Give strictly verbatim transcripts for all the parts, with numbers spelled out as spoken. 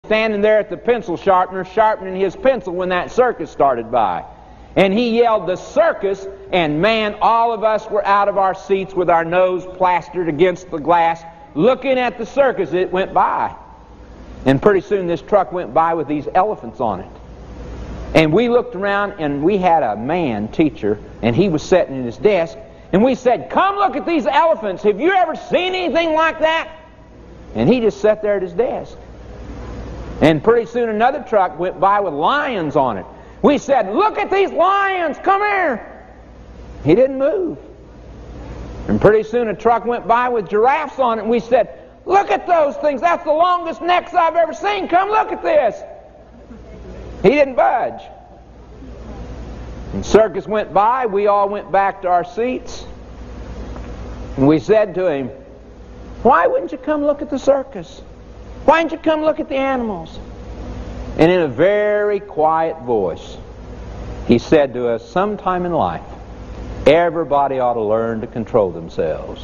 standing there at the pencil sharpener sharpening his pencil when that circus started by. And he yelled, "The circus!" And man, all of us were out of our seats with our nose plastered against the glass, looking at the circus. It went by. And pretty soon this truck went by with these elephants on it. And we looked around, and we had a man teacher, and he was sitting at his desk, and we said, "Come look at these elephants. Have you ever seen anything like that?" And he just sat there at his desk. And pretty soon another truck went by with lions on it. We said, "Look at these lions. Come here." He didn't move. And pretty soon a truck went by with giraffes on it, and we said, "Look at those things. That's the longest necks I've ever seen. Come look at this." He didn't budge. And circus went by. We all went back to our seats. And we said to him, "Why wouldn't you come look at the circus? Why didn't you come look at the animals?" And in a very quiet voice, he said to us, "Sometime in life, everybody ought to learn to control themselves."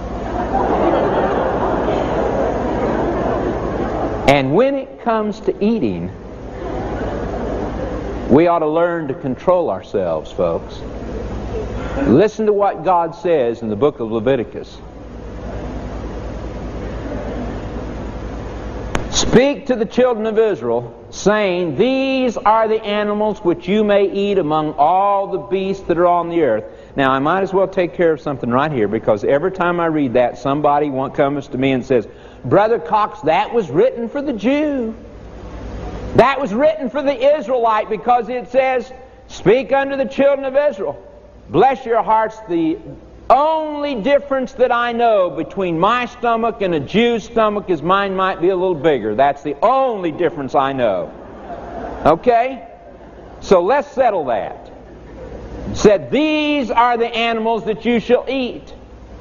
And when it comes to eating, we ought to learn to control ourselves, folks. Listen to what God says in the book of Leviticus. "Speak to the children of Israel, saying, These are the animals which you may eat among all the beasts that are on the earth." Now, I might as well take care of something right here, because every time I read that, somebody comes to me and says, "Brother Cox, that was written for the Jew. That was written for the Israelite, because it says, 'Speak unto the children of Israel.'" Bless your hearts, the only difference that I know between my stomach and a Jew's stomach is mine might be a little bigger. That's the only difference I know. Okay? So let's settle that. It said, "These are the animals that you shall eat.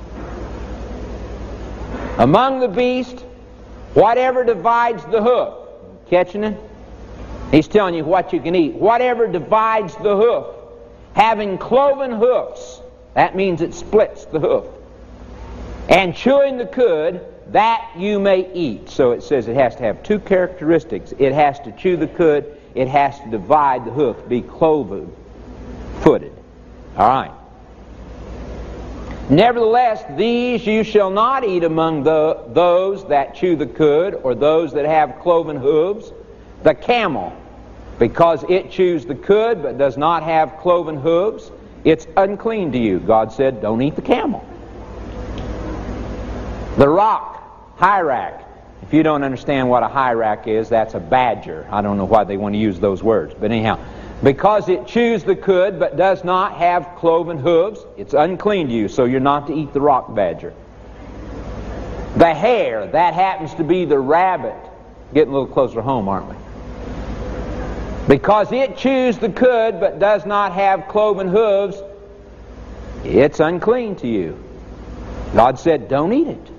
Among the beasts, whatever divides the hoof." Catching it? He's telling you what you can eat. "Whatever divides the hoof, having cloven hoofs," that means it splits the hoof, "and chewing the cud, that you may eat." So it says it has to have two characteristics. It has to chew the cud, it has to divide the hoof, be cloven footed. All right. "Nevertheless, these you shall not eat among the, those that chew the cud, or those that have cloven hooves, the camel, because it chews the cud but does not have cloven hooves. It's unclean to you." God said, don't eat the camel. "The rock, hyrax." If you don't understand what a hyrax is, that's a badger. I don't know why they want to use those words, but anyhow. "Because it chews the cud but does not have cloven hooves, it's unclean to you," so you're not to eat the rock badger. "The hare," that happens to be the rabbit. Getting a little closer home, aren't we? "Because it chews the cud but does not have cloven hooves, it's unclean to you." God said, don't eat it.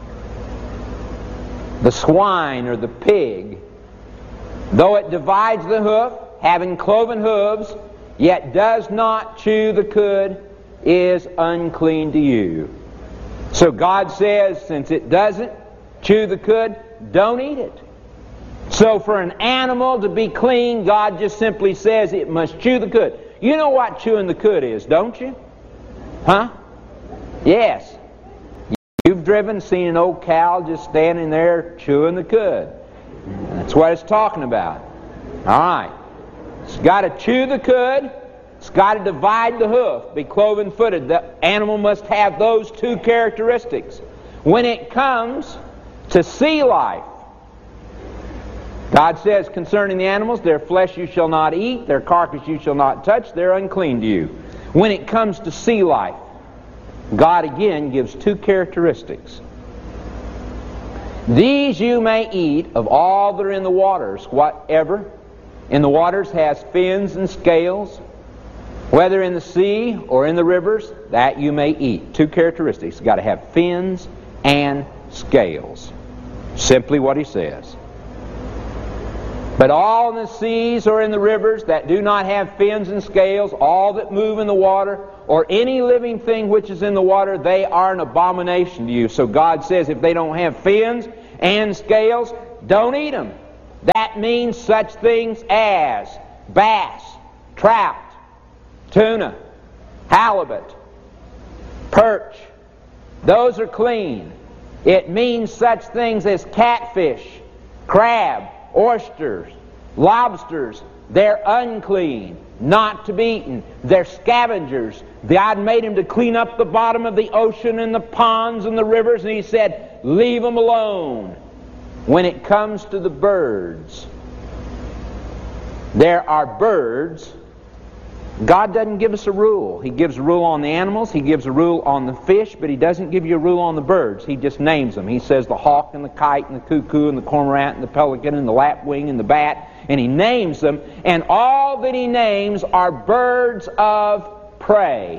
"The swine," or the pig, "though it divides the hoof, having cloven hooves, yet does not chew the cud, is unclean to you." So God says, since it doesn't chew the cud, don't eat it. So for an animal to be clean, God just simply says it must chew the cud. You know what chewing the cud is, don't you? Huh? Yes. You've driven, seen an old cow just standing there chewing the cud. That's what it's talking about. All right. It's got to chew the cud. It's got to divide the hoof, be cloven-footed. The animal must have those two characteristics. When it comes to sea life, God says concerning the animals, "Their flesh you shall not eat, their carcass you shall not touch, they're unclean to you." When it comes to sea life, God again gives two characteristics. "These you may eat of all that are in the waters, whatever in the waters has fins and scales, whether in the sea or in the rivers, that you may eat." Two characteristics. You've got to have fins and scales. Simply what he says. "But all in the seas or in the rivers that do not have fins and scales, all that move in the water, or any living thing which is in the water, they are an abomination to you." So God says if they don't have fins and scales, don't eat them. That means such things as bass, trout, tuna, halibut, perch. Those are clean. It means such things as catfish, crab, oysters, lobsters. They're unclean, not to be eaten. They're scavengers. God made them to clean up the bottom of the ocean and the ponds and the rivers, and He said, leave them alone. When it comes to the birds, there are birds. God doesn't give us a rule. He gives a rule on the animals, He gives a rule on the fish, but He doesn't give you a rule on the birds. He just names them. He says the hawk and the kite and the cuckoo and the cormorant and the pelican and the lapwing and the bat, and He names them, and all that He names are birds of prey.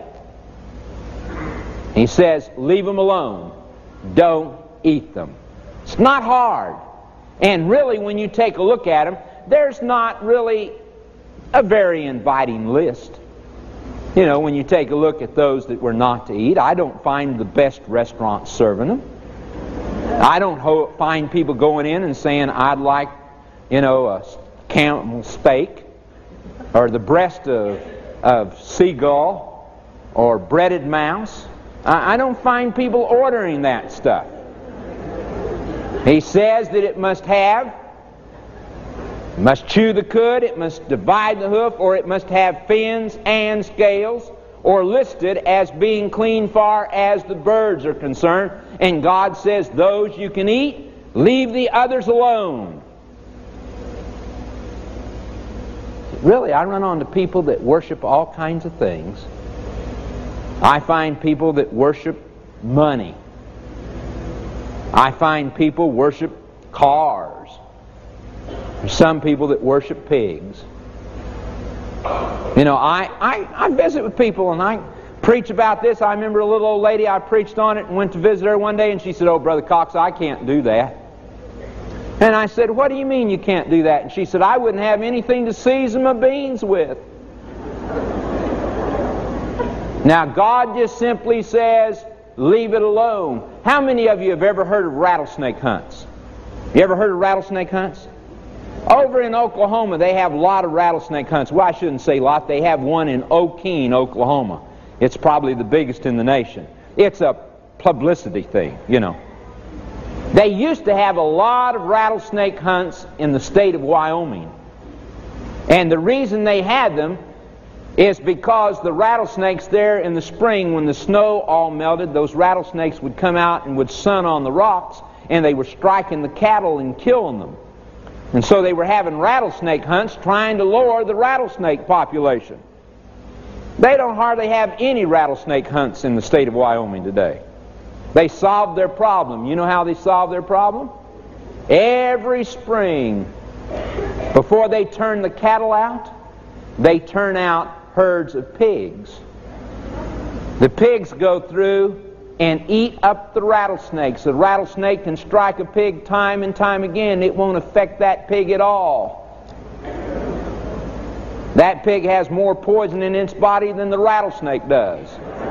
He says, leave them alone. Don't eat them. It's not hard. And really, when you take a look at them, there's not really a very inviting list. You know, when you take a look at those that were not to eat, I don't find the best restaurants serving them. I don't ho- find people going in and saying, I'd like, you know, a camel steak, or the breast of, of seagull, or breaded mouse. I, I don't find people ordering that stuff. He says that it must have, it must chew the cud, it must divide the hoof, or it must have fins and scales, or listed as being clean far as the birds are concerned. And God says those you can eat, leave the others alone. Really, I run onto people that worship all kinds of things. I find people that worship money. I find people worship cars. There's some people that worship pigs. You know, I, I, I visit with people and I preach about this. I remember a little old lady, I preached on it and went to visit her one day, and she said, oh, Brother Cox, I can't do that. And I said, what do you mean you can't do that? And she said, I wouldn't have anything to season my beans with. Now, God just simply says, leave it alone. How many of you have ever heard of rattlesnake hunts? You ever heard of rattlesnake hunts? Over in Oklahoma, they have a lot of rattlesnake hunts. Well, I shouldn't say a lot. They have one in Okeen, Oklahoma. It's probably the biggest in the nation. It's a publicity thing, you know. They used to have a lot of rattlesnake hunts in the state of Wyoming. And the reason they had them is because the rattlesnakes there in the spring, when the snow all melted, those rattlesnakes would come out and would sun on the rocks, and they were striking the cattle and killing them. And so they were having rattlesnake hunts trying to lower the rattlesnake population. They don't hardly have any rattlesnake hunts in the state of Wyoming today. They solved their problem. You know how they solved their problem? Every spring, before they turn the cattle out, they turn out herds of pigs. The pigs go through and eat up the rattlesnakes. The rattlesnake can strike a pig time and time again. It won't affect that pig at all. That pig has more poison in its body than the rattlesnake does.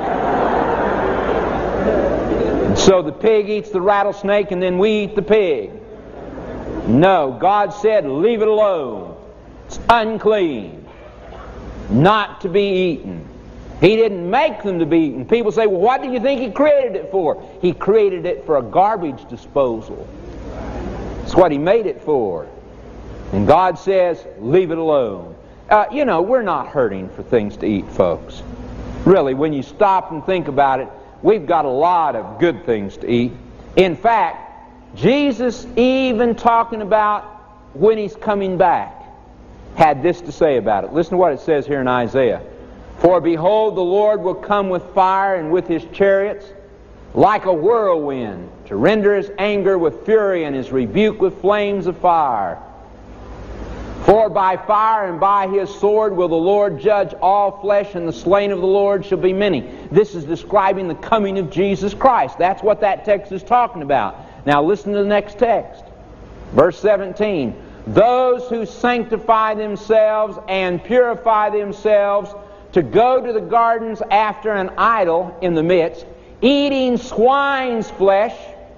So the pig eats the rattlesnake and then we eat the pig. No, God said, leave it alone. It's unclean, not to be eaten. He didn't make them to be eaten. People say, well, what do you think He created it for? He created it for a garbage disposal. That's what He made it for. And God says, leave it alone. Uh, you know, we're not hurting for things to eat, folks. Really, when you stop and think about it, we've got a lot of good things to eat. In fact, Jesus, even talking about when He's coming back, had this to say about it. Listen to what it says here in Isaiah. For behold, the Lord will come with fire and with His chariots, like a whirlwind, to render His anger with fury and His rebuke with flames of fire. For by fire and by His sword will the Lord judge all flesh, and the slain of the Lord shall be many. This is describing the coming of Jesus Christ. That's what that text is talking about. Now listen to the next text. Verse seventeen. Those who sanctify themselves and purify themselves to go to the gardens after an idol in the midst, eating swine's flesh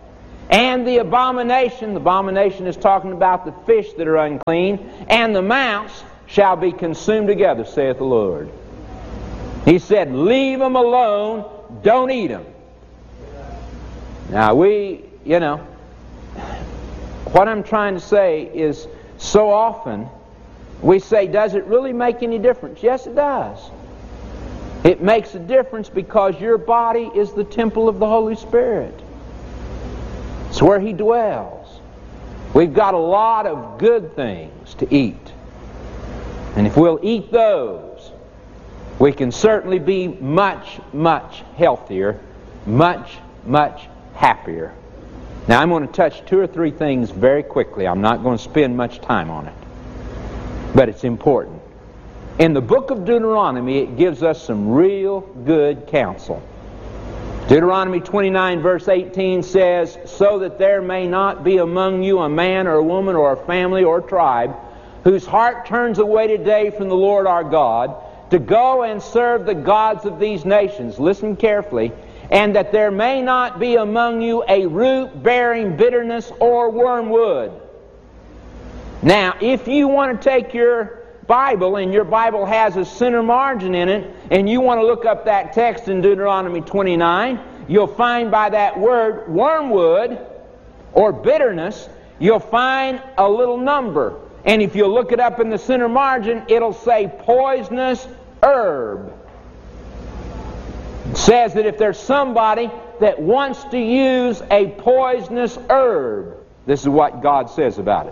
And the abomination, the abomination is talking about the fish that are unclean, and the mouse shall be consumed together, saith the Lord. He said, leave them alone, don't eat them. Now we, you know, what I'm trying to say is, so often we say, does it really make any difference? Yes, it does. It makes a difference because your body is the temple of the Holy Spirit. It's where He dwells. We've got a lot of good things to eat. And if we'll eat those, we can certainly be much, much healthier, much, much happier. Now I'm going to touch two or three things very quickly. I'm not going to spend much time on it. But it's important. In the book of Deuteronomy, it gives us some real good counsel. Deuteronomy twenty-nine verse eighteen says, so that there may not be among you a man or a woman or a family or a tribe whose heart turns away today from the Lord our God to go and serve the gods of these nations. Listen carefully. And that there may not be among you a root bearing bitterness or wormwood. Now, if you want to take your Bible, and your Bible has a center margin in it, and you want to look up that text in Deuteronomy twenty-nine, you'll find by that word wormwood or bitterness, you'll find a little number. And if you look it up in the center margin, it'll say poisonous herb. It says that if there's somebody that wants to use a poisonous herb, this is what God says about it.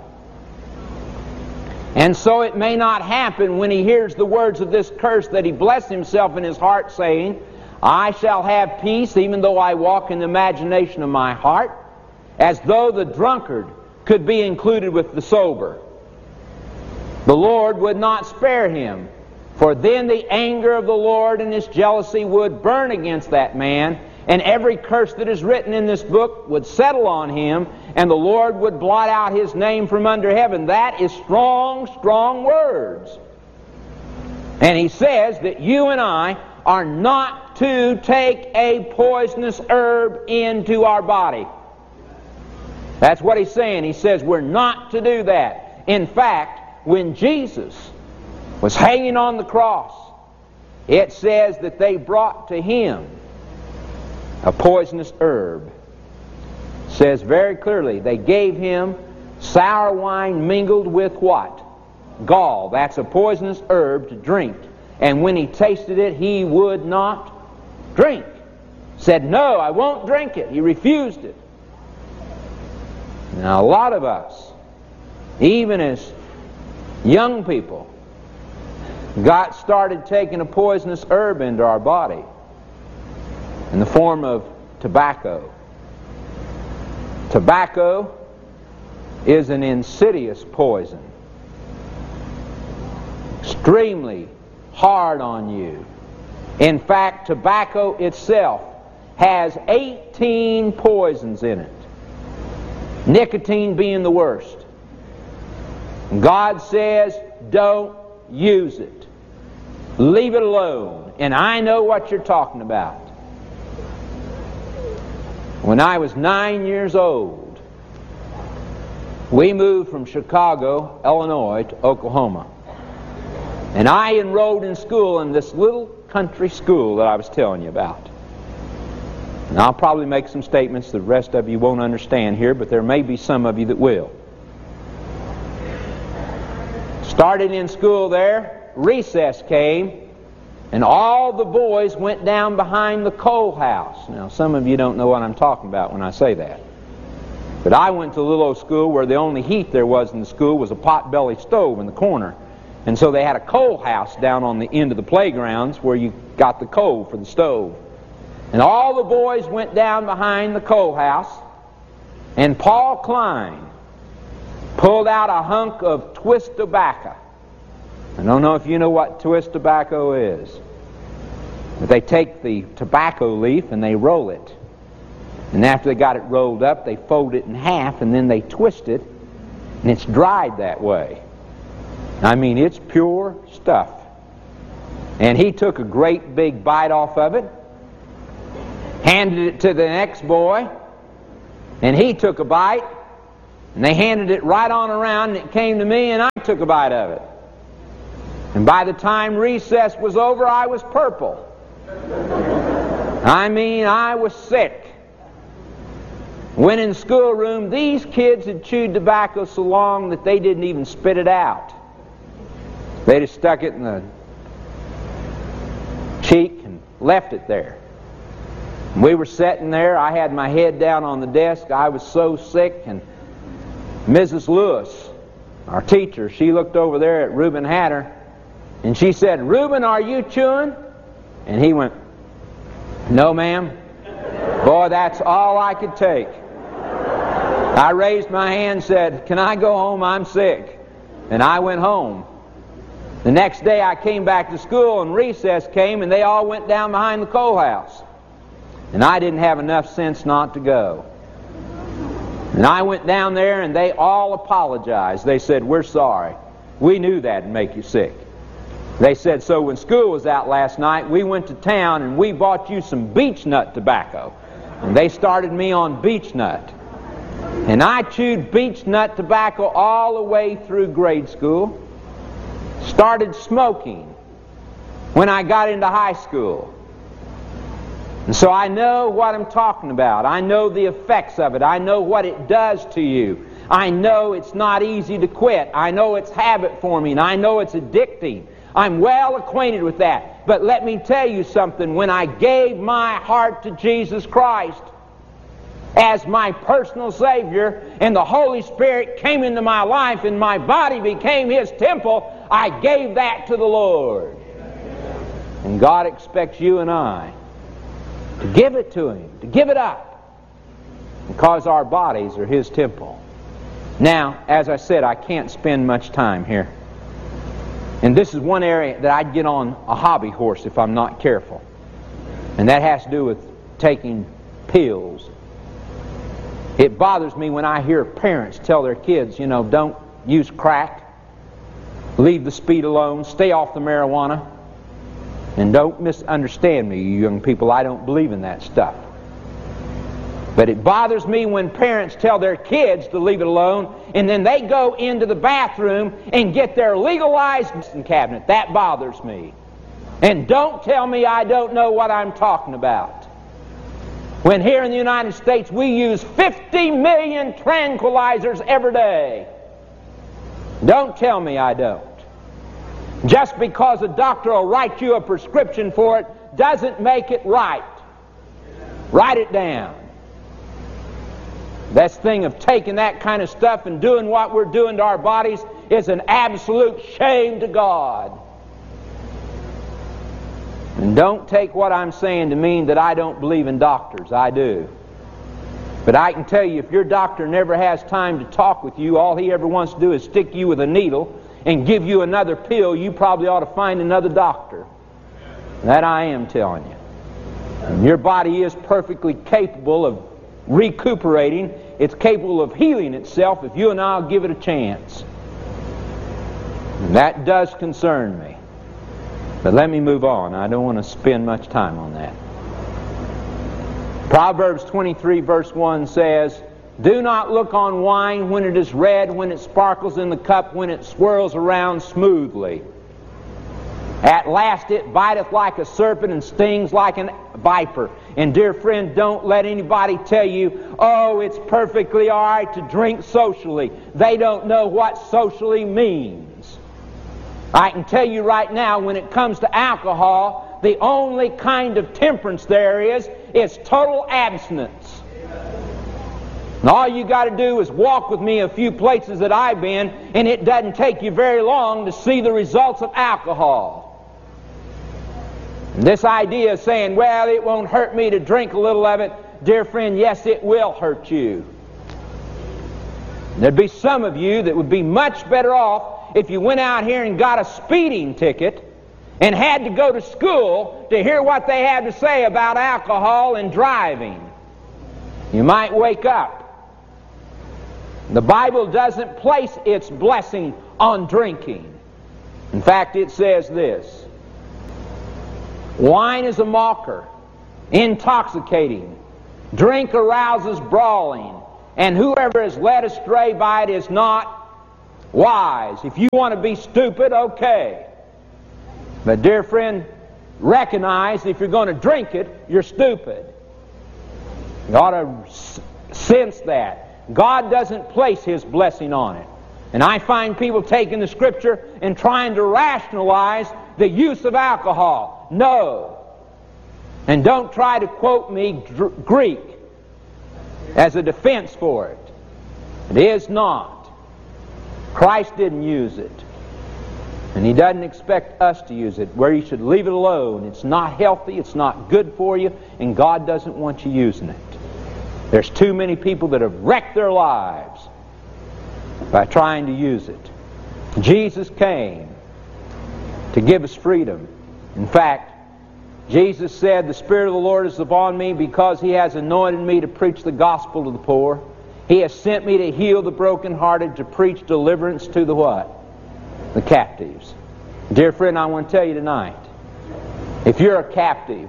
And so it may not happen when he hears the words of this curse that he bless himself in his heart, saying, I shall have peace even though I walk in the imagination of my heart, as though the drunkard could be included with the sober. The Lord would not spare him, for then the anger of the Lord and His jealousy would burn against that man, and every curse that is written in this book would settle on him, and the Lord would blot out his name from under heaven. That is strong, strong words. And He says that you and I are not to take a poisonous herb into our body. That's what He's saying. He says we're not to do that. In fact, when Jesus was hanging on the cross, it says that they brought to Him a poisonous herb. It says very clearly, they gave Him sour wine mingled with what? Gall. That's a poisonous herb to drink. And when He tasted it, He would not drink. Said, no, I won't drink it. He refused it. Now a lot of us, even as young people, got started taking a poisonous herb into our body in the form of tobacco. Tobacco is an insidious poison, extremely hard on you. In fact, tobacco itself has eighteen poisons in it, nicotine being the worst. God says, don't use it. Leave it alone. And I know what you're talking about. When I was nine years old, we moved from Chicago, Illinois, to Oklahoma. And I enrolled in school in this little country school that I was telling you about. And I'll probably make some statements the rest of you won't understand here, but there may be some of you that will. Started in school there, recess came, and all the boys went down behind the coal house. Now, some of you don't know what I'm talking about when I say that. But I went to a little old school where the only heat there was in the school was a pot-belly stove in the corner. And so they had a coal house down on the end of the playgrounds where you got the coal for the stove. And all the boys went down behind the coal house, and Paul Klein pulled out a hunk of twist tobacco. I don't know if you know what twist tobacco is. But they take the tobacco leaf and they roll it. And after they got it rolled up, they fold it in half and then they twist it, and it's dried that way. I mean, it's pure stuff. And he took a great big bite off of it, handed it to the next boy, And he took a bite, and they handed it right on around, and it came to me, and I took a bite of it. And by the time recess was over, I was purple. I mean, I was sick. Went in the schoolroom, these kids had chewed tobacco so long that they didn't even spit it out. They just stuck it in the cheek and left it there. And we were sitting there, I had my head down on the desk, I was so sick, and Missus Lewis, our teacher, she looked over there at Reuben Hatter, and she said, "Reuben, are you chewing?" And he went, "No, ma'am." Boy, that's all I could take. I raised my hand and said, "Can I go home? I'm sick." And I went home. The next day I came back to school, and recess came, and they all went down behind the coal house. And I didn't have enough sense not to go. And I went down there, and they all apologized. They said, "We're sorry. We knew that'd make you sick." They said, "So when school was out last night, we went to town and we bought you some beech nut tobacco." And they started me on beech nut. And I chewed beech nut tobacco all the way through grade school. Started smoking when I got into high school. And so I know what I'm talking about. I know the effects of it. I know what it does to you. I know it's not easy to quit. I know it's habit forming. I know it's addicting. I'm well acquainted with that. But let me tell you something. When I gave my heart to Jesus Christ as my personal Savior, and the Holy Spirit came into my life and my body became His temple, I gave that to the Lord. And God expects you and I to give it to Him, to give it up, because our bodies are His temple. Now, as I said, I can't spend much time here. And this is one area that I'd get on a hobby horse if I'm not careful. And that has to do with taking pills. It bothers me when I hear parents tell their kids, you know, don't use crack, leave the speed alone, stay off the marijuana. And don't misunderstand me, you young people, I don't believe in that stuff. But it bothers me when parents tell their kids to leave it alone, and then they go into the bathroom and get their legalized medicine cabinet. That bothers me. And don't tell me I don't know what I'm talking about. When here in the United States we use fifty million tranquilizers every day. Don't tell me I don't. Just because a doctor will write you a prescription for it doesn't make it right. Write it down. This thing of taking that kind of stuff and doing what we're doing to our bodies is an absolute shame to God. And don't take what I'm saying to mean that I don't believe in doctors. I do. But I can tell you, if your doctor never has time to talk with you, all he ever wants to do is stick you with a needle and give you another pill, you probably ought to find another doctor. That I am telling you. And your body is perfectly capable of recuperating. It's capable of healing itself if you and I will give it a chance. And that does concern me. But let me move on. I don't want to spend much time on that. Proverbs twenty-three verse one says, "Do not look on wine when it is red, when it sparkles in the cup, when it swirls around smoothly. At last it biteth like a serpent and stings like a viper." And dear friend, don't let anybody tell you, oh, it's perfectly all right to drink socially. They don't know what socially means. I can tell you right now, when it comes to alcohol, the only kind of temperance there is, is total abstinence. And all you got to do is walk with me a few places that I've been, and it doesn't take you very long to see the results of alcohol. And this idea of saying, well, it won't hurt me to drink a little of it, dear friend, yes, it will hurt you. There'd be some of you that would be much better off if you went out here and got a speeding ticket and had to go to school to hear what they had to say about alcohol and driving. You might wake up. The Bible doesn't place its blessing on drinking. In fact, it says this: wine is a mocker, intoxicating. Drink arouses brawling. And whoever is led astray by it is not wise. If you want to be stupid, okay. But dear friend, recognize if you're going to drink it, you're stupid. You ought to sense that. God doesn't place His blessing on it. And I find people taking the Scripture and trying to rationalize the use of alcohol. No. And don't try to quote me Greek as a defense for it. It is not. Christ didn't use it. And He doesn't expect us to use it, where you should leave it alone. It's not healthy, it's not good for you, and God doesn't want you using it. There's too many people that have wrecked their lives by trying to use it. Jesus came to give us freedom. In fact, Jesus said, "The Spirit of the Lord is upon me because He has anointed me to preach the gospel to the poor. He has sent me to heal the brokenhearted, to preach deliverance to the what? The captives." Dear friend, I want to tell you tonight, if you're a captive,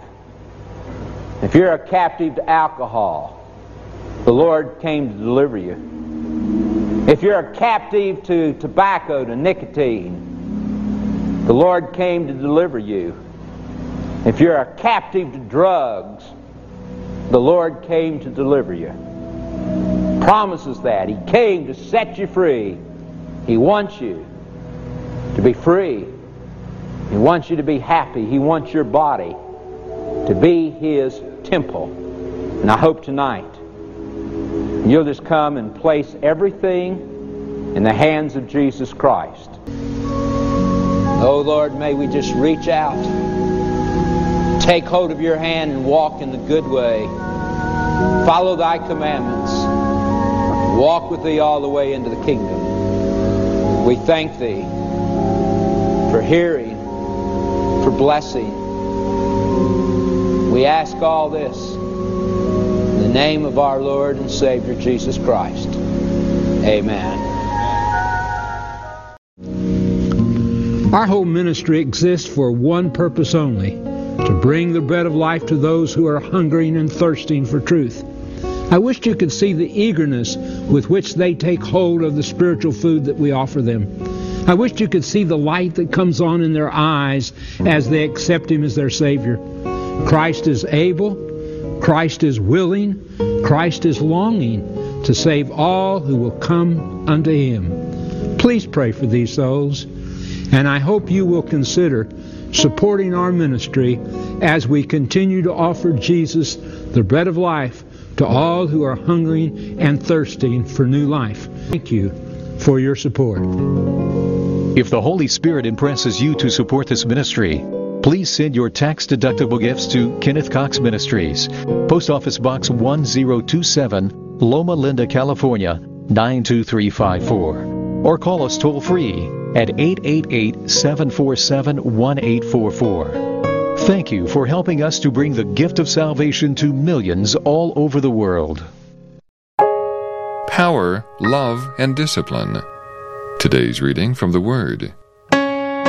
if you're a captive to alcohol, the Lord came to deliver you. If you're a captive to tobacco, to nicotine, the Lord came to deliver you. If you're a captive to drugs, the Lord came to deliver you. Promises that. He came to set you free. He wants you to be free. He wants you to be happy. He wants your body to be His temple. And I hope tonight you'll just come and place everything in the hands of Jesus Christ. Oh Lord, may we just reach out, take hold of your hand and walk in the good way. Follow thy commandments. Walk with thee all the way into the kingdom. We thank thee for hearing, for blessing. We ask all this in the name of our Lord and Savior Jesus Christ. Amen. Our whole ministry exists for one purpose only: to bring the bread of life to those who are hungering and thirsting for truth. I wished you could see the eagerness with which they take hold of the spiritual food that we offer them. I wished you could see the light that comes on in their eyes as they accept Him as their Savior. Christ is able, Christ is willing, Christ is longing to save all who will come unto Him. Please pray for these souls, and I hope you will consider supporting our ministry as we continue to offer Jesus, the bread of life, to all who are hungering and thirsting for new life. Thank you for your support. If the Holy Spirit impresses you to support this ministry, please send your tax-deductible gifts to Kenneth Cox Ministries, Post Office Box one zero two seven, Loma Linda, California, nine two three five four. Or call us toll-free at eight eight eight, seven four seven, one eight four four. Thank you for helping us to bring the gift of salvation to millions all over the world. Power, love, and discipline. Today's reading from the Word.